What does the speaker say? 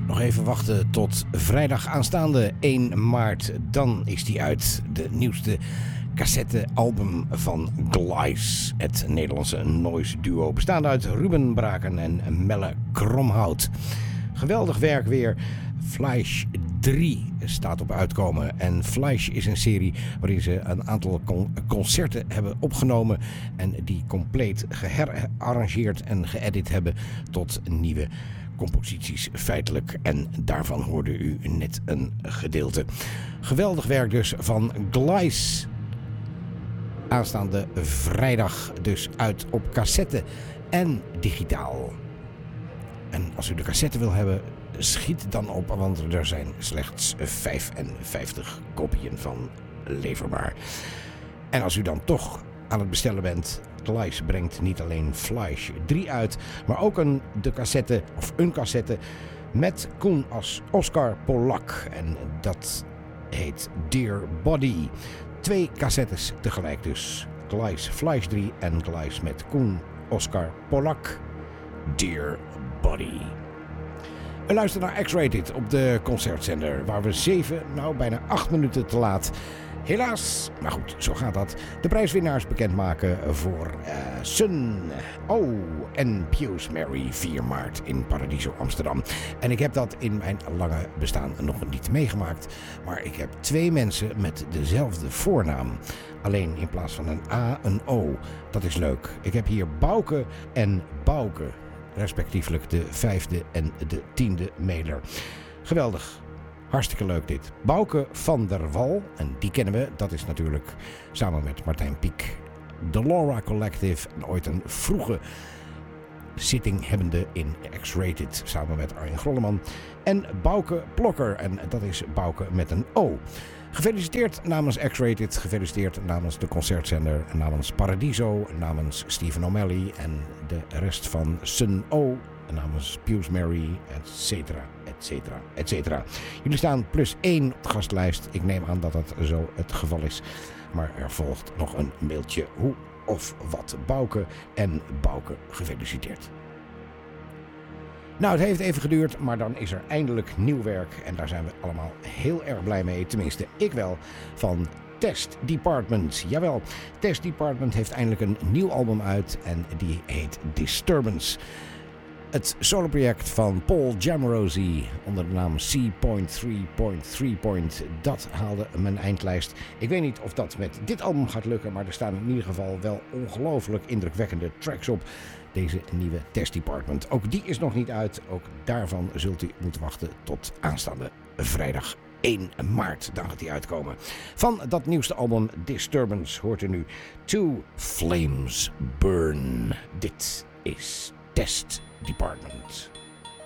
Nog even wachten tot vrijdag aanstaande 1 maart. Dan is die uit. De nieuwste cassettealbum van Glice. Het Nederlandse noise duo bestaande uit Ruben Braken en Melle Kromhout. Geweldig werk weer. Fleisch 3 staat op uitkomen. En Fleisch is een serie waarin ze een aantal concerten hebben opgenomen. En die compleet geherarrangeerd en geëdit hebben tot nieuwe composities feitelijk. En daarvan hoorde u net een gedeelte. Geweldig werk dus van Glice. Aanstaande vrijdag dus uit op cassette en digitaal. En als u de cassette wil hebben, schiet dan op, want er zijn slechts 55 kopieën van leverbaar. En als u dan toch aan het bestellen bent, Glice brengt niet alleen Fleisch 3 uit, maar ook een cassette met Koen als Oscar Polak. En dat heet Dear Body. 2 cassettes tegelijk dus. Glice Fleisch 3 en Glice met Koen Oscar Polak. Dear Body. We luisteren naar X-Rated op de concertzender, waar we bijna 8 minuten te laat, helaas, maar goed, zo gaat dat, de prijswinnaars bekendmaken voor Sun en Pius Mary 4 maart in Paradiso Amsterdam. En ik heb dat in mijn lange bestaan nog niet meegemaakt, maar ik heb 2 mensen met dezelfde voornaam. Alleen in plaats van een A, een O. Dat is leuk. Ik heb hier Bouke en Bouke. Respectievelijk de 5e en de 10e mailer. Geweldig. Hartstikke leuk dit. Bouke van der Wal. En die kennen we. Dat is natuurlijk samen met Martijn Pieck. De Laura Collective. En ooit een vroege zitting hebbende in X-Rated. Samen met Arjen Grolleman. En Bouke Plokker. En dat is Bouke met een O. Gefeliciteerd namens X-Rated, gefeliciteerd namens de concertzender, namens Paradiso, namens Stephen O'Malley en de rest van Sun O, namens Pius Mary, etcetera, etcetera, etcetera. Jullie staan +1 op de gastlijst. Ik neem aan dat dat zo het geval is. Maar er volgt nog een mailtje. Hoe of wat Bouke en Bouke gefeliciteerd. Nou, het heeft even geduurd, maar dan is er eindelijk nieuw werk. En daar zijn we allemaal heel erg blij mee. Tenminste, ik wel. Van Test Department. Jawel, Test Department heeft eindelijk een nieuw album uit. En die heet Disturbance. Het soloproject van Paul Jamrosi onder de naam C.3.3. Dat haalde mijn eindlijst. Ik weet niet of dat met dit album gaat lukken, maar er staan in ieder geval wel ongelooflijk indrukwekkende tracks op. Deze nieuwe Test Department. Ook die is nog niet uit. Ook daarvan zult u moeten wachten tot aanstaande vrijdag 1 maart. Dan gaat die uitkomen. Van dat nieuwste album Disturbance hoort u nu Two Flames Burn. Dit is Test Department.